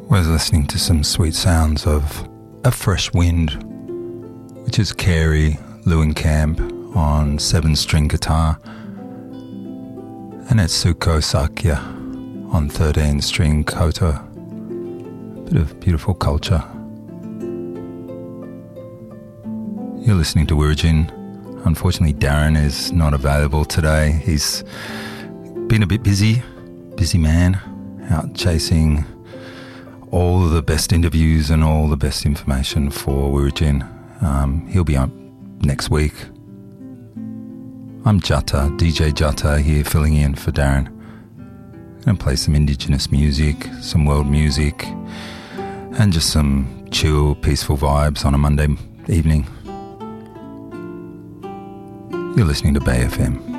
We're listening to some sweet sounds of A Fresh Wind, which is Carey Lewinkamp on 7-string guitar, and Etsuko Sakya on 13-string koto. Bit of beautiful culture. You're listening to Wirujin. Unfortunately, Darren is not available today. He's been a bit busy man, out chasing all the best interviews and all the best information for Wirujin. He'll be up next week. I'm Jutta, DJ Jutta, here filling in for Darren. Gonna play some indigenous music, some world music, and just some chill, peaceful vibes on a Monday evening. You're listening to Bay FM.